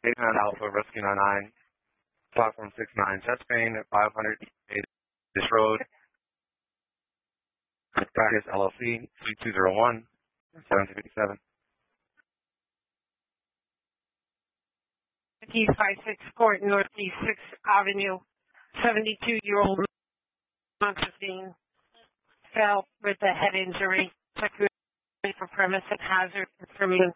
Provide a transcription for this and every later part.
89 Alpha, Rescue 99, Platform 69, chest pain at 500 This Road, Practice LLC, Suite 201, 757. 56 Court, Northeast 6th Avenue, 72-year-old man 15 fell with a head injury. Security for premise and hazard information.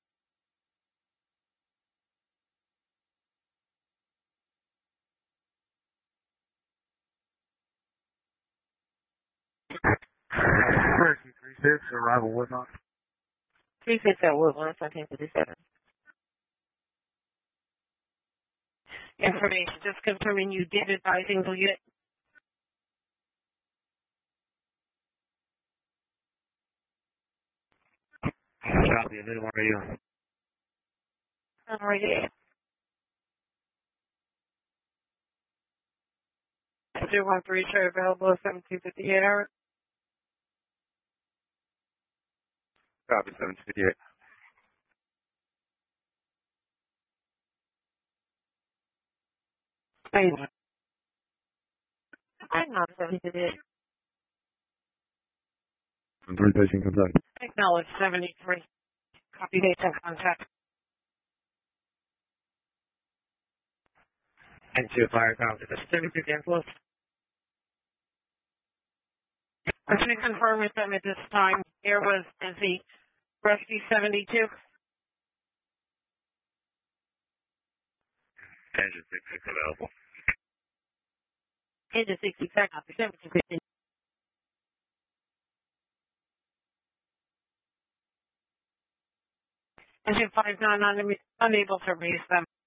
Mercy 36, arrival Woodlawn. 36 at Woodlawn, 1757. Information, just confirming you did advise single unit. Copy, a little more radio. Alrighty. 213 show available at 1758 hours. Copy, 758. I'm not 758. Third patient comes out. Acknowledge 73. Copy date and contact. And to fire count to the 72 cancel. I should confirm with them at this time. There was busy. Rescue 72. Engine 66 available. Engine 66, copy 72. Engine 59 unable to raise them.